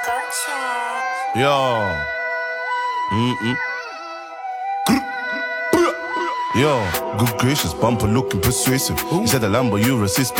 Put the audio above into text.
Gotcha. Yo. Yo, good gracious, bumper looking persuasive. You said a Lambo, you resist,